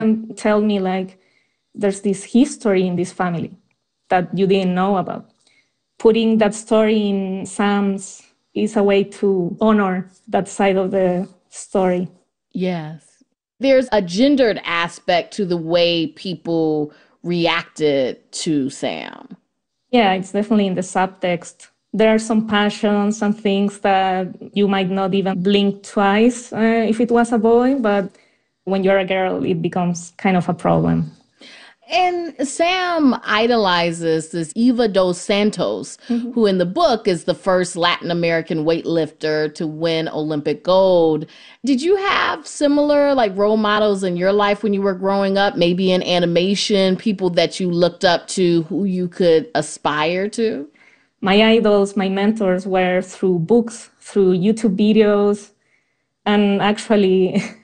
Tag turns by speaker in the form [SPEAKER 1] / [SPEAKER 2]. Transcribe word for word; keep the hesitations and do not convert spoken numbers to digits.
[SPEAKER 1] and tell me like, there's this history in this family that you didn't know about. Putting that story in Sam's is a way to honor that side of the story.
[SPEAKER 2] Yes. There's a gendered aspect to the way people reacted to Sam.
[SPEAKER 1] Yeah, it's definitely in the subtext. There are some passions and things that you might not even blink twice uh, if it was a boy, but when you're a girl, it becomes kind of a problem.
[SPEAKER 2] And Sam idolizes this Eva dos Santos,
[SPEAKER 1] Mm-hmm.
[SPEAKER 2] who in the book is the first Latin American weightlifter to win Olympic gold. Did you have similar like role models in your life when you were growing up, maybe in animation, people that you looked up to who you could aspire to?
[SPEAKER 1] My idols, my mentors were through books, through YouTube videos, and actually